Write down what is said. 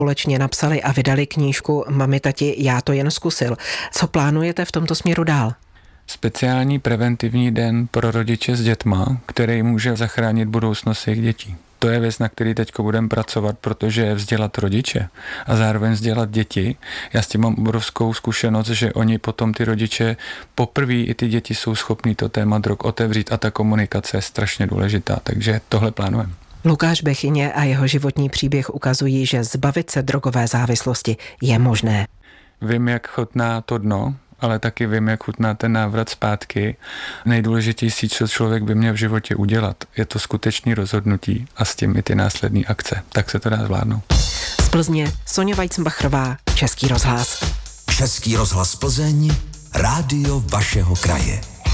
společně napsali a vydali knížku Mami, tati, já to jen zkusil. Co plánujete v tomto směru dál? Speciální preventivní den pro rodiče s dětma, který může zachránit budoucnost jejich dětí. To je věc, na který teď budeme pracovat, protože vzdělat rodiče a zároveň vzdělat děti. Já s tím mám obrovskou zkušenost, že oni potom ty rodiče poprvé i ty děti jsou schopní to téma drog otevřít a ta komunikace je strašně důležitá, takže tohle plánujeme. Lukáš Bechyně a jeho životní příběh ukazují, že zbavit se drogové závislosti je možné. Vím, jak chutná to dno, ale taky vím, jak chutná ten návrat zpátky. Nejdůležitější, co člověk by měl v životě udělat, je to skutečné rozhodnutí a s tím i ty následné akce. Tak se to dá zvládnout. Z Plzně Soňa Weizenbachrová, Český rozhlas. Český rozhlas Plzeň, rádio vašeho kraje.